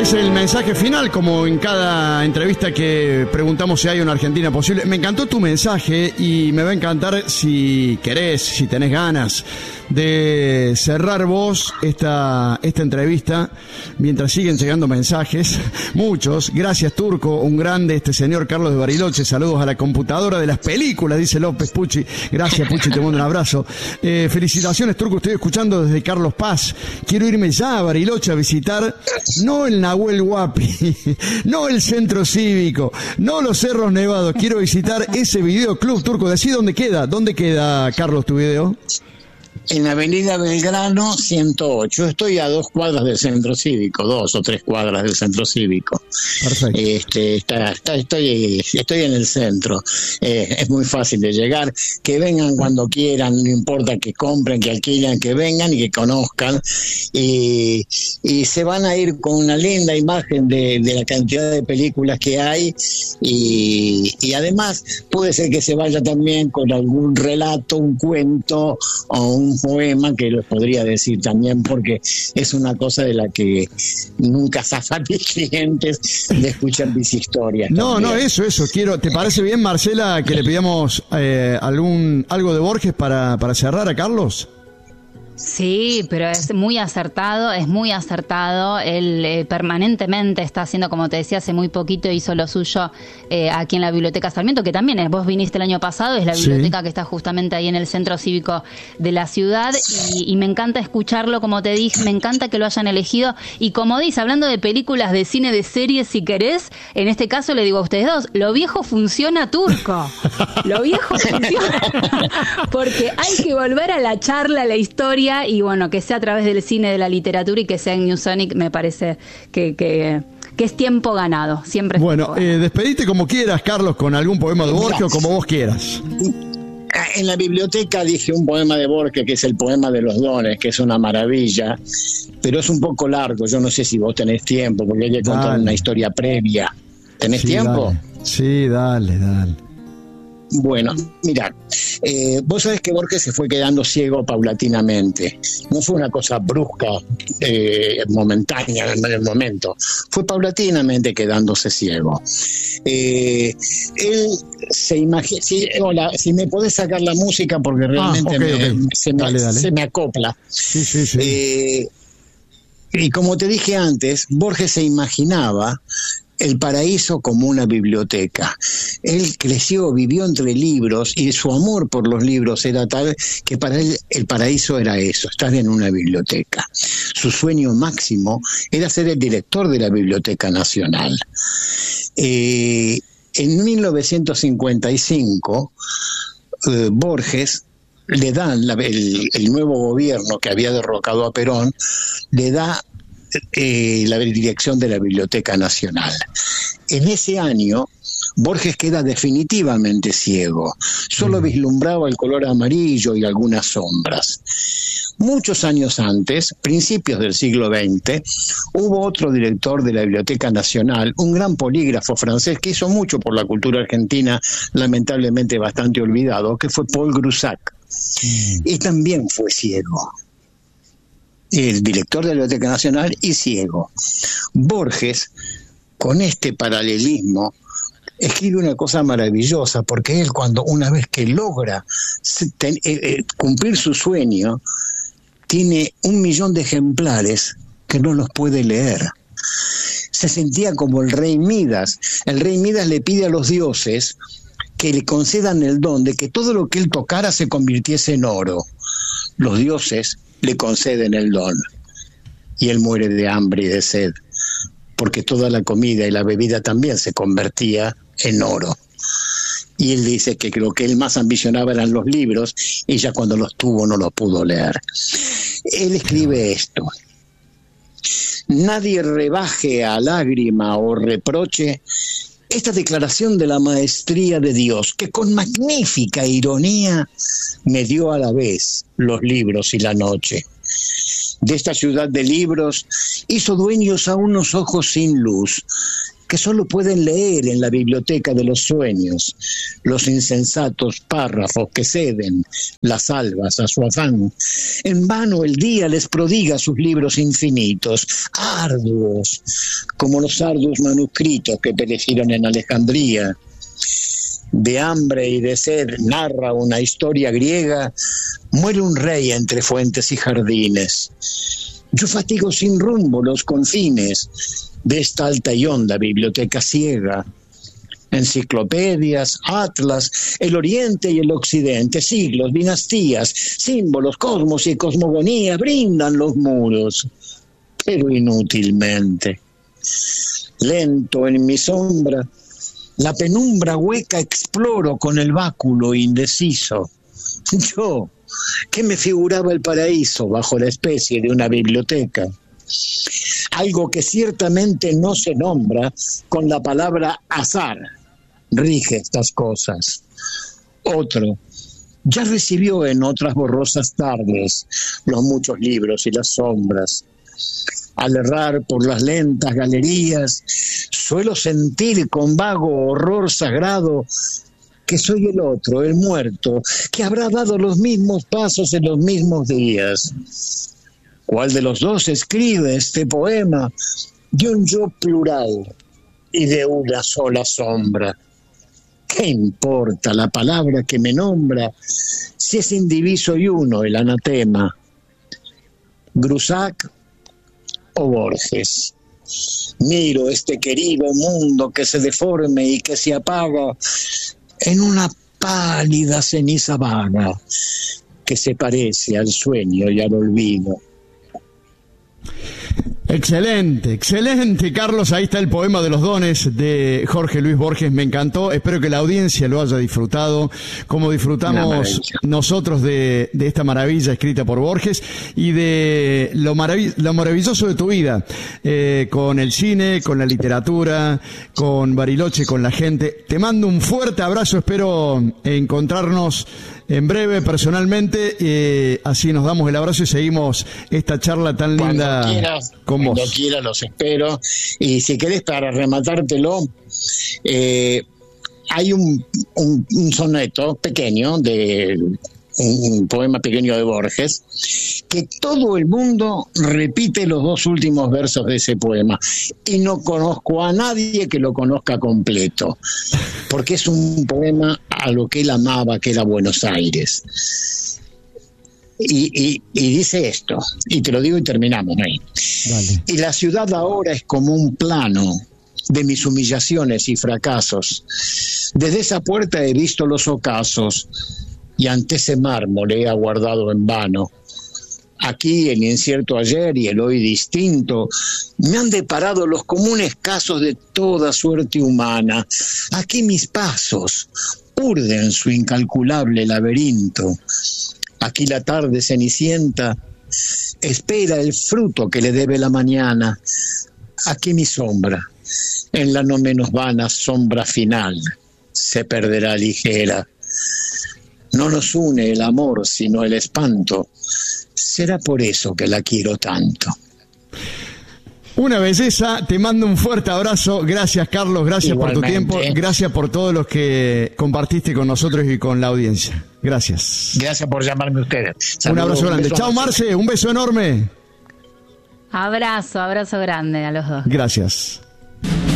Es el mensaje final, como en cada entrevista que preguntamos si hay una Argentina posible. Me encantó tu mensaje y me va a encantar, si querés, si tenés ganas, de cerrar vos esta entrevista mientras siguen llegando mensajes. Muchos. Gracias, Turco, un grande, este señor Carlos de Bariloche. Saludos a la computadora de las películas, dice López Pucci. Gracias, Pucci, te mando un abrazo. Felicitaciones, Turco, estoy escuchando desde Carlos Paz. Quiero irme ya a Bariloche a visitar, no el Nahuel Huapi, no el Centro Cívico, no los Cerros Nevados. Quiero visitar ese videoclub, Turco. Decí dónde queda. ¿Dónde queda, Carlos, tu video? En Avenida Belgrano 108. Estoy a 2 cuadras del Centro Cívico, 2 o 3 cuadras del Centro Cívico. Perfecto. Estoy en el centro. Es muy fácil de llegar. Que vengan cuando quieran, no importa que compren, que alquilen, que vengan y que conozcan. Y se van a ir con una linda imagen de la cantidad de películas que hay. Y además puede ser que se vaya también con algún relato, un cuento o un poema que les podría decir también, porque es una cosa de la que nunca zafan mis clientes de escuchar mis historias. No, también. Eso quiero. ¿Te parece bien, Marcela, que le pidamos algo de Borges para cerrar a Carlos? Sí, pero es muy acertado. Él permanentemente está haciendo, como te decía, hace muy poquito hizo lo suyo aquí en la Biblioteca Sarmiento, que también vos viniste el año pasado, es la biblioteca que está justamente ahí en el Centro Cívico de la ciudad, y me encanta escucharlo, como te dije, me encanta que lo hayan elegido, y como dice, hablando de películas, de cine, de series, si querés, en este caso le digo a ustedes dos, lo viejo funciona, Turco, lo viejo funciona, porque hay que volver a la charla, a la historia, y bueno, que sea a través del cine, de la literatura, y que sea en New Sonic, me parece que es tiempo ganado, siempre. Bueno, despedite como quieras, Carlos, con algún poema de Borges o como vos quieras. En la biblioteca dije un poema de Borges, que es el poema de los dones, que es una maravilla, pero es un poco largo. Yo no sé si vos tenés tiempo, porque hay que contar una historia previa. ¿Tenés tiempo? Dale. Sí, dale. Bueno, mirá, vos sabés que Borges se fue quedando ciego paulatinamente. No fue una cosa brusca, momentánea en el momento. Fue paulatinamente quedándose ciego. Él se imagina... si me podés sacar la música, porque realmente Dale. se me acopla. Sí. Y como te dije antes, Borges se imaginaba el paraíso como una biblioteca. Él creció, vivió entre libros, y su amor por los libros era tal que para él el paraíso era eso, estar en una biblioteca. Su sueño máximo era ser el director de la Biblioteca Nacional. En 1955, Borges le da el nuevo gobierno que había derrocado a Perón, le da la dirección de la Biblioteca Nacional. En ese año, Borges queda definitivamente ciego. Solo vislumbraba el color amarillo y algunas sombras. Muchos años antes, principios del siglo XX, hubo otro director de la Biblioteca Nacional, un gran polígrafo francés que hizo mucho por la cultura argentina, lamentablemente bastante olvidado, que fue Paul Groussac. Y también fue ciego. El director de la Biblioteca Nacional y ciego. Borges, con este paralelismo, escribe una cosa maravillosa, porque él, una vez que logra cumplir su sueño, tiene 1 millón de ejemplares que no los puede leer. Se sentía como el rey Midas. El rey Midas le pide a los dioses que le concedan el don de que todo lo que él tocara se convirtiese en oro. Los dioses le conceden el don y él muere de hambre y de sed, porque toda la comida y la bebida también se convertía en oro. Y él dice que lo que él más ambicionaba eran los libros, y ya cuando los tuvo no los pudo leer. Él escribe esto: nadie rebaje a lágrima o reproche esta declaración de la maestría de Dios, que con magnífica ironía me dio a la vez los libros y la noche. De esta ciudad de libros hizo dueños a unos ojos sin luz, que solo pueden leer en la biblioteca de los sueños los insensatos párrafos que ceden las albas a su afán. En vano el día les prodiga sus libros infinitos, arduos, como los arduos manuscritos que perecieron en Alejandría. De hambre y de sed narra una historia griega, muere un rey entre fuentes y jardines. Yo fatigo sin rumbo los confines de esta alta y honda biblioteca ciega. Enciclopedias, atlas, el oriente y el occidente, siglos, dinastías, símbolos, cosmos y cosmogonía brindan los muros, pero inútilmente. Lento en mi sombra, la penumbra hueca exploro con el báculo indeciso. Yo, que me figuraba el paraíso bajo la especie de una biblioteca. Algo que ciertamente no se nombra con la palabra azar rige estas cosas. Otro ya recibió en otras borrosas tardes los muchos libros y las sombras. Al errar por las lentas galerías, suelo sentir con vago horror sagrado que soy el otro, el muerto, que habrá dado los mismos pasos en los mismos días. ¿Cuál de los dos escribe este poema de un yo plural y de una sola sombra? ¿Qué importa la palabra que me nombra si es indiviso y uno el anatema? ¿Grusac o Borges? Miro este querido mundo que se deforme y que se apaga en una pálida ceniza vaga que se parece al sueño y al olvido. Excelente, excelente, Carlos. Ahí está el poema de los dones de Jorge Luis Borges. Me encantó. Espero que la audiencia lo haya disfrutado, como disfrutamos nosotros de esta maravilla escrita por Borges y de lo maravilloso de tu vida, con el cine, con la literatura, con Bariloche, con la gente. Te mando un fuerte abrazo. Espero encontrarnos en breve personalmente, así nos damos el abrazo y seguimos esta charla tan linda con vos. Cuando quieras los espero. Y si querés, para rematártelo, hay un soneto pequeño de un poema pequeño de Borges, que todo el mundo repite los dos últimos versos de ese poema, y no conozco a nadie que lo conozca completo, porque es un poema a lo que él amaba, que era Buenos Aires. Y dice esto, y te lo digo y terminamos ahí. Dale. Y la ciudad ahora es como un plano de mis humillaciones y fracasos. Desde esa puerta he visto los ocasos, y ante ese mármol he aguardado en vano. Aquí el incierto ayer y el hoy distinto me han deparado los comunes casos de toda suerte humana. Aquí mis pasos urden su incalculable laberinto. Aquí la tarde cenicienta espera el fruto que le debe la mañana. Aquí mi sombra, en la no menos vana sombra final, se perderá ligera. No nos une el amor, sino el espanto. Será por eso que la quiero tanto. Una belleza, te mando un fuerte abrazo. Gracias, Carlos, gracias por tu tiempo. Gracias por todo lo que compartiste con nosotros y con la audiencia. Gracias. Gracias por llamarme ustedes. Un abrazo grande. Chao, Marce, un beso enorme. Abrazo grande a los dos. Gracias.